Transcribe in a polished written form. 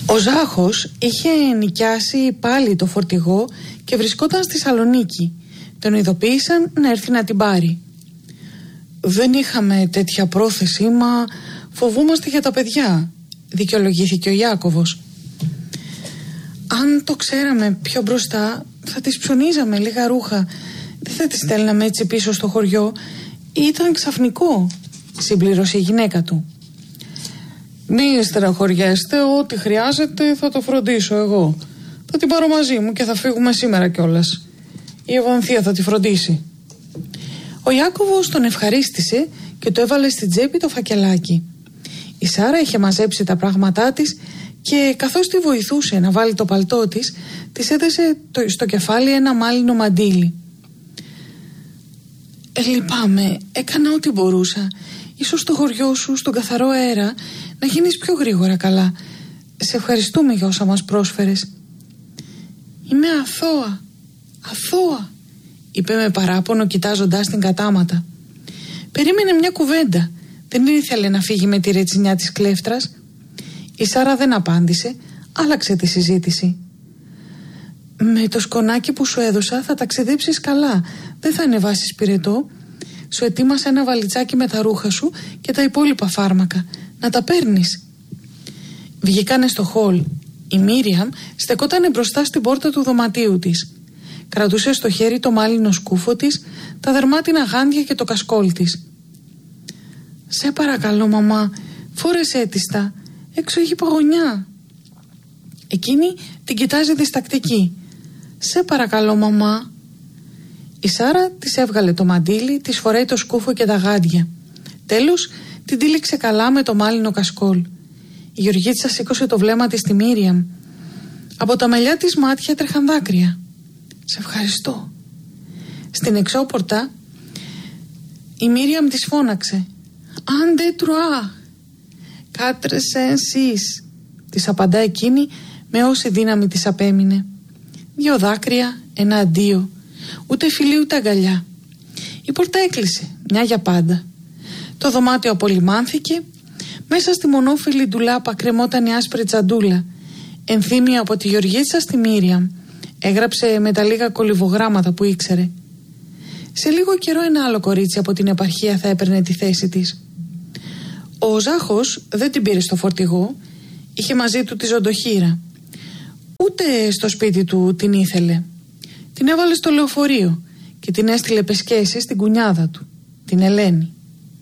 Ο Ζάχος είχε νοικιάσει πάλι το φορτηγό και βρισκόταν στη Θεσσαλονίκη. Τον ειδοποίησαν να έρθει να την πάρει. «Δεν είχαμε τέτοια πρόθεση, μα φοβούμαστε για τα παιδιά», δικαιολογήθηκε ο Ιάκωβος. «Αν το ξέραμε πιο μπροστά, θα τις ψωνίζαμε λίγα ρούχα. Δεν θα τις στέλναμε έτσι πίσω στο χωριό. Ήταν ξαφνικό», συμπλήρωσε η γυναίκα του. «Μη στεναχωριέστε, ό,τι χρειάζεται θα το φροντίσω εγώ. Θα την πάρω μαζί μου και θα φύγουμε σήμερα κιόλας. Η Ευανθία θα τη φροντίσει». Ο Ιάκωβος τον ευχαρίστησε και το έβαλε στην τσέπη το φακελάκι. Η Σάρα είχε μαζέψει τα πράγματά της και καθώς τη βοηθούσε να βάλει το παλτό της, της έδεσε στο κεφάλι ένα μάλινο μαντίλι. «Λυπάμαι, έκανα ό,τι μπορούσα. Ίσως στο χωριό σου, στον καθαρό αέρα, να γίνεις πιο γρήγορα καλά. Σε ευχαριστούμε για όσα μας πρόσφερες». «Είμαι αθώα», είπε με παράπονο κοιτάζοντας την κατάματα. Περίμενε μια κουβέντα. Δεν ήθελε να φύγει με τη ρετσινιά της κλέφτρας. Η Σάρα δεν απάντησε, άλλαξε τη συζήτηση. «Με το σκονάκι που σου έδωσα θα ταξιδέψεις καλά. Δεν θα ανεβάσεις πυρετό. Σου ετοίμασα ένα βαλιτσάκι με τα ρούχα σου και τα υπόλοιπα φάρμακα. Να τα παίρνεις». Βγήκανε στο χολ. Η Μίριαμ στεκότανε μπροστά στην πόρτα του δωματίου της. Κρατούσε στο χέρι το μάλινο σκούφο της, τα δερμάτινα γάντια και το κασκόλ της. «Σε παρακαλώ μαμά, φόρεσέ της τα. Έξω έχει παγωνιά». Εκείνη την κοιτάζει διστακτική. «Σε παρακαλώ μαμά». Η Σάρα της έβγαλε το μαντίλι, της φοράει το σκούφο και τα γάντια. Τέλος την τύλιξε καλά με το μάλινο κασκόλ. Η Γεωργίτσα σήκωσε το βλέμμα της στη Μίριαμ. Από τα μαλλιά της μάτια τρέχαν δάκρυα. «Σε ευχαριστώ». Στην εξώπορτα η Μίριαμ της φώναξε. «Άντε τρουά, κάτρεσε εσείς», της απαντά εκείνη με όση δύναμη της απέμεινε. 2 δάκρυα, ένα αντίο. Ούτε φιλί ούτε αγκαλιά. Η πόρτα έκλεισε, μια για πάντα. Το δωμάτιο απολυμάνθηκε. Μέσα στη μονόφυλλη ντουλάπα κρεμόταν η άσπρη τσαντούλα. Ενθύμια από τη Γεωργίτσα στη Μίριαμ. Έγραψε με τα λίγα κολυβογράμματα που ήξερε. Σε λίγο καιρό ένα άλλο κορίτσι από την επαρχία θα έπαιρνε τη θέση της. Ο Ζάχος δεν την πήρε στο φορτηγό. Είχε μαζί του τη ζωντοχύρα. Ούτε στο σπίτι του την ήθελε. Την έβαλε στο λεωφορείο και την έστειλε πεσκέση στην κουνιάδα του, την Ελένη.